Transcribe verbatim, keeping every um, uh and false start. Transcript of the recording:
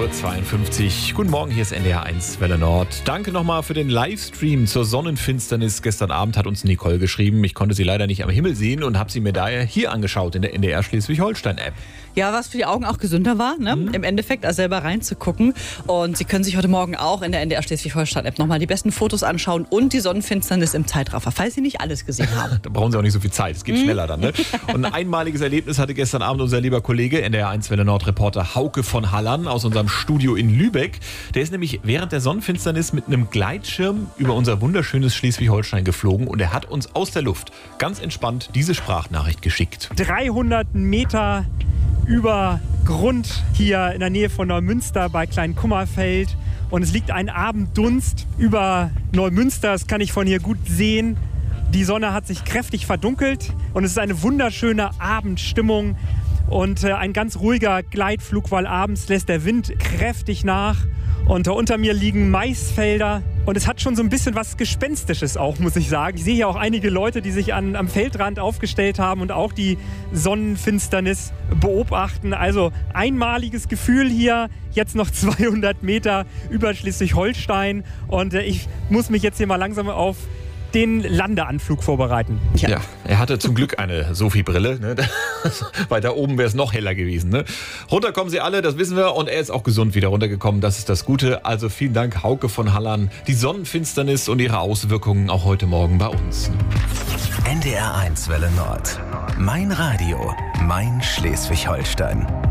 Uhr zweiundfünfzig. Guten Morgen, hier ist N D R eins Welle Nord. Danke nochmal für den Livestream zur Sonnenfinsternis. Gestern Abend hat uns Nicole geschrieben. Ich konnte sie leider nicht am Himmel sehen und habe sie mir daher hier angeschaut in der N D R Schleswig-Holstein-App. Ja, was für die Augen auch gesünder war, ne? Mhm. Im Endeffekt, also selber reinzugucken. Und Sie können sich heute Morgen auch in der N D R Schleswig-Holstein-App nochmal die besten Fotos anschauen und die Sonnenfinsternis im Zeitraffer, falls Sie nicht alles gesehen haben. Da brauchen Sie auch nicht so viel Zeit, es geht mhm. schneller dann. Ne? Und ein einmaliges Erlebnis hatte gestern Abend unser lieber Kollege, N D R eins Welle Nord-Reporter Hauke von Halland aus unserem Studio in Lübeck. Der ist nämlich während der Sonnenfinsternis mit einem Gleitschirm über unser wunderschönes Schleswig-Holstein geflogen und er hat uns aus der Luft ganz entspannt diese Sprachnachricht geschickt. dreihundert Meter über Grund hier in der Nähe von Neumünster bei Kleinkummerfeld. Und es liegt ein Abenddunst über Neumünster, das kann ich von hier gut sehen. Die Sonne hat sich kräftig verdunkelt und es ist eine wunderschöne Abendstimmung und äh, ein ganz ruhiger Gleitflug, weil abends lässt der Wind kräftig nach. Und äh, unter mir liegen Maisfelder und es hat schon so ein bisschen was Gespenstisches auch, muss ich sagen. Ich sehe hier auch einige Leute, die sich an, am Feldrand aufgestellt haben und auch die Sonnenfinsternis beobachten. Also einmaliges Gefühl hier, jetzt noch zweihundert Meter über Schleswig-Holstein und äh, ich muss mich jetzt hier mal langsam auf den Landeanflug vorbereiten. Ja, ja, er hatte zum Glück eine Sophie-Brille, ne? Weil da oben wäre es noch heller gewesen. Ne? Runter kommen sie alle, das wissen wir, und er ist auch gesund wieder runtergekommen, das ist das Gute. Also vielen Dank, Hauke von Halland. Die Sonnenfinsternis und ihre Auswirkungen auch heute Morgen bei uns. N D R eins Welle Nord. Mein Radio, mein Schleswig-Holstein.